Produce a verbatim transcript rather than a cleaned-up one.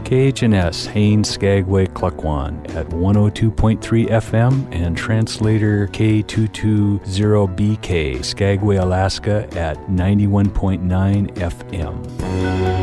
K H N S, Haines, Skagway, Klukwan at one oh two point three F M and translator K two twenty B K, Skagway, Alaska at ninety-one point nine F M.